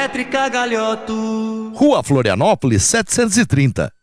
Elétrica Galhoto. Rua Florianópolis 730.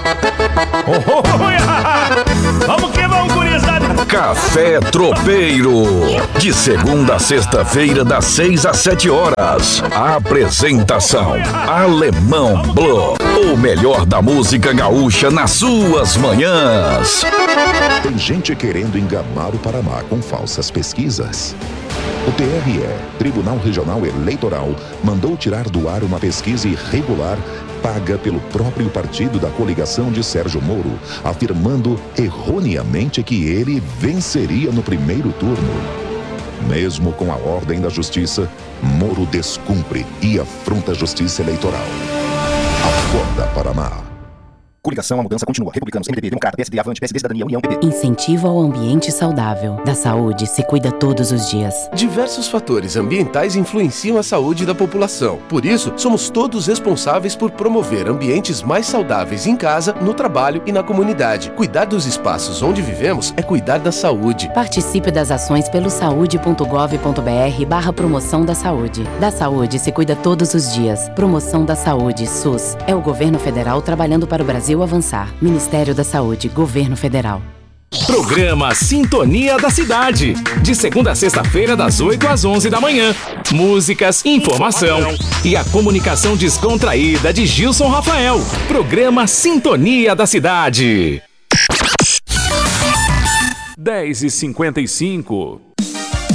Vamos que vamos, gurizada! Café Tropeiro. De segunda a sexta-feira, das 6 às 7 horas. Apresentação: Alemão Blue. O melhor da música gaúcha nas suas manhãs. Tem gente querendo enganar o Paraná com falsas pesquisas. O TRE, Tribunal Regional Eleitoral, mandou tirar do ar uma pesquisa irregular paga pelo próprio partido da coligação de Sérgio Moro, afirmando erroneamente que ele venceria no primeiro turno. Mesmo com a ordem da justiça, Moro descumpre e afronta a justiça eleitoral. Acorda, Paraná. Coligação, a mudança continua. Republicanos, MDB, Democrata, PSD, Avante, PSD, Cidadania, União, PP. Incentivo ao ambiente saudável. Da saúde se cuida todos os dias. Diversos fatores ambientais influenciam a saúde da população. Por isso, somos todos responsáveis por promover ambientes mais saudáveis em casa, no trabalho e na comunidade. Cuidar dos espaços onde vivemos é cuidar da saúde. Participe das ações pelo saude.gov.br/promoção da saúde. Da saúde se cuida todos os dias. Promoção da saúde, SUS. É o governo federal trabalhando para o Brasil avançar. Ministério da Saúde, Governo Federal. Programa Sintonia da Cidade. De segunda a sexta-feira, das 8 às 11 da manhã. Músicas, informação e a comunicação descontraída de Gilson Rafael. Programa Sintonia da Cidade. 10h55.